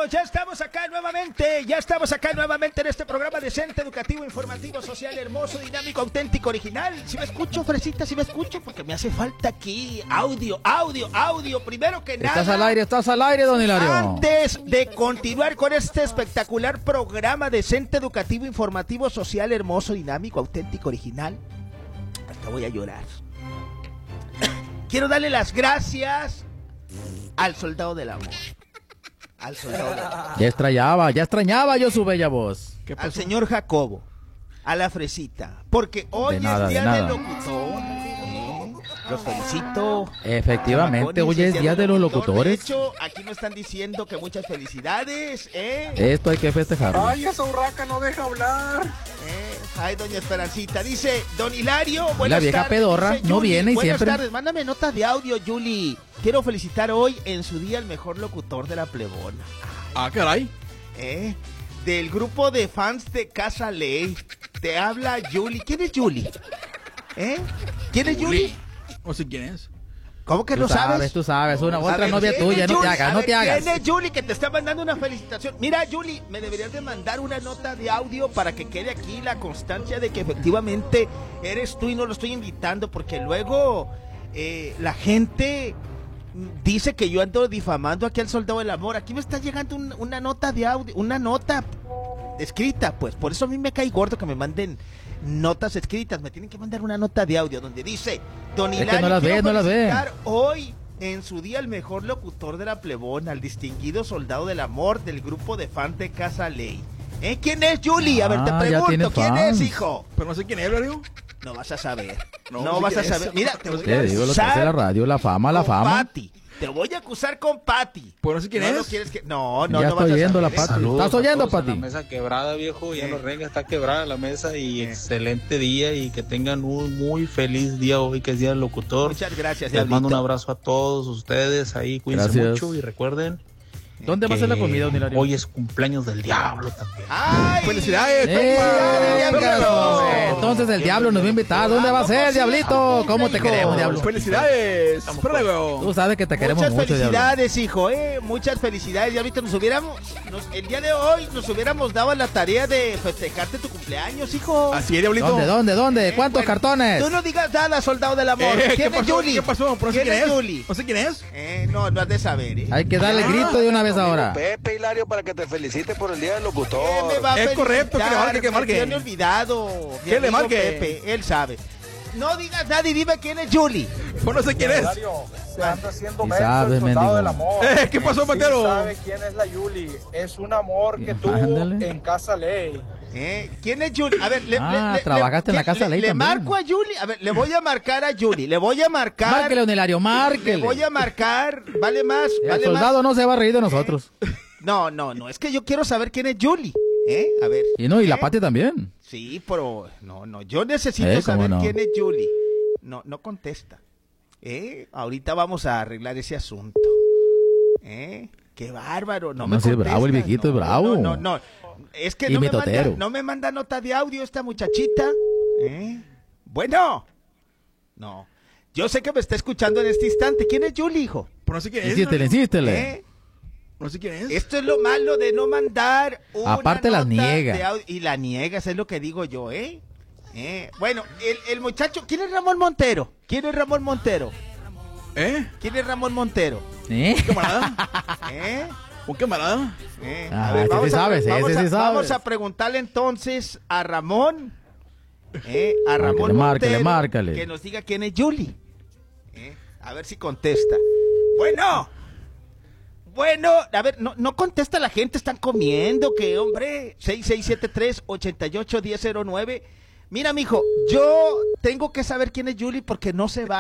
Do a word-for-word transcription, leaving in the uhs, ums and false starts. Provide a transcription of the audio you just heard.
estamos, ya estamos acá nuevamente, ya estamos acá nuevamente en este programa decente, educativo, informativo, social, hermoso, dinámico, auténtico, original. Si me escucho, Fresita, si me escucho, porque me hace falta aquí audio, audio, audio, primero que nada. Estás al aire, estás al aire, don Hilario. Antes de continuar con este espectacular programa decente, educativo, informativo, social, hermoso, dinámico, auténtico, original, hasta voy a llorar. Quiero darle las gracias al soldado del amor. Al soldado del amor. Ya extrañaba, ya extrañaba yo su bella voz. Al señor Jacobo, a la Fresita, porque hoy De nada, es día de del nada. locutor. ¿eh? Los felicito. Efectivamente, hoy es día de los De locutores. hecho, aquí me están diciendo que muchas felicidades, ¿eh? Esto hay que festejarlo. Ay, esa urraca no deja hablar. ¿Eh? Ay, doña Esperancita. Dice, don Hilario, buenas La vieja tardes. pedorra Dice, no Yuli, viene y buenas siempre- tardes, mándame notas de audio, Yuli. Quiero felicitar hoy en su día al mejor locutor de la plebona. Ah, caray. ¿Eh? Del grupo de fans de Casa Ley. Te habla Yuli. ¿Quién es Yuli? ¿Eh? ¿Quién es Yuli? No sé quién es. ¿Cómo que Tú no sabes, sabes? tú sabes, una A otra ver, novia ¿quién tuya, es no te Yuli? hagas, A no ver, te hagas. ¿quién es Yuli que te está mandando una felicitación? Mira, Yuli, me deberías de mandar una nota de audio para que quede aquí la constancia de que efectivamente eres tú y no lo estoy invitando, porque luego eh, la gente dice que yo ando difamando aquí al soldado del amor. Aquí me está llegando un- una nota de audio, una nota escrita, pues por eso a mí me cae gordo que me manden notas escritas. Me tienen que mandar una nota de audio donde dice: Don Es que Hilario, no las quiero ve, no las ve. felicitar hoy en su día el mejor locutor de la plebona, al distinguido soldado del amor del grupo de fans de Casa Ley. ¿Eh? ¿Quién es Yuli? A ver, te Ah, ya tiene pregunto, ¿quién fans. es, hijo? Pero no sé quién es, Hilario. No vas a saber. No, No, no sé vas a quién es. saber. Mira, te voy Te a digo lo que hace la acusar radio, la fama, la con fama. Patty. Te voy a acusar con Patty. Pues no sé quién no es. Lo quieres que... No, no, Ya no vas estoy a oyendo saber, la ¿eh? Patty. Saludos ¿Estás oyendo, a todos en Pati? La mesa quebrada, viejo, ya Eh. no renga, está quebrada la mesa y Eh. excelente día y que tengan un muy feliz día hoy que es día del locutor. Muchas gracias, Les mando un Diablito. abrazo a todos ustedes ahí, cuídense Gracias. mucho y recuerden ¿Dónde va a ser la comida, don Hilario? hoy es cumpleaños del diablo también. ¡Ay! ¡Felicidades, ¡Eh! ¡Felicidades, Diablito! Entonces el diablo nos va a invitar. ¿Dónde va a ser, diablito? ¿Cómo te queremos, diablo? ¡Felicidades! Estamos ¡Pruebo! Tú sabes que te queremos Muchas mucho, diablo. felicidades, hijo, eh. Muchas felicidades, Diablito. Nos hubiéramos, nos- el día de hoy nos hubiéramos dado la tarea de festejarte tu cumpleaños, hijo. Así es, Diablito. ¿Dónde, dónde, dónde? Eh, ¿Cuántos bueno, cartones? Tú no digas nada, soldado del amor. Eh, ¿Qué ¿Quién es pasó? Yuli? ¿Qué pasó? Pero no sé ¿Quién quién es es. Yuli? No sé quién es. Eh, no, no has de saber, eh. Hay que darle grito de una vez ahora. Pepe Hilario para que te felicite por el día del ¿Qué locutor. me va a Es felicitar? correcto, que le marque, que marque. Yo no he olvidado. Mi Que le amigo marque. Pepe, él sabe. No digas nada y dime quién es Yuli. Pues no sé quién es. Hilario, se anda haciendo Y menso sabes, el soldado mendigo. del amor. Eh, ¿qué pasó, Sí Matero? sabe quién es la Yuli. Es un amor que tuvo Ándale. en Casa Ley. ¿Eh? ¿Quién es Yuli? A ver, le, Ah, le- le- trabajaste en la le- Casa le- Ley Le también. marco a Yuli. A ver, le voy a marcar a Yuli. Le voy a marcar. Márquele, don Hilario, Le márquele. voy a marcar. Vale más. El Vale soldado no se va a reír de nosotros. más. No, no, no. Es que yo quiero saber quién es Yuli. ¿Eh? A ver. Y no, y la ¿Eh? Pati también. Sí, pero. No, no. Yo necesito Eh, ¿cómo saber no? quién es Yuli. No, no contesta. ¿Eh? Ahorita vamos a arreglar ese asunto. ¿Eh? Qué bárbaro. No, No, me sí es contesta. bravo, el viejito es No, bravo. No, no, no. Es que Y no me, manda, mitotero. no me manda nota de audio esta muchachita. ¿Eh? Bueno. No. Yo sé que me está escuchando en este instante. ¿Quién es Yuli, hijo? Pero no sé quién es. Insístele, Hilario. insístele. ¿Eh? No sé quién es. Esto es lo malo de no mandar una Aparte las nota niega. de audio. Y la niegas, es lo que digo yo, ¿eh? ¿Eh? Bueno, el, el muchacho... ¿Quién es Ramón Montero? ¿Quién es Ramón Montero? ¿Eh? ¿Quién es Ramón Montero? ¿Eh? ¿Un camarada? ¿Eh? ¿Un camarada? ¿Eh? Ah, ese sí a, sabes, vamos, ese a, sí sabes. vamos a preguntarle entonces a Ramón, ¿eh? a Ramón Márcale, Montero, márcale. que nos diga quién es Yuli. ¿Eh? A ver si contesta. Bueno, bueno, a ver, no, no contesta la gente, están comiendo, que hombre, seis seis siete tres, ocho ocho uno cero cero nueve. Mira, mijo, yo tengo que saber quién es Yuli porque no se va.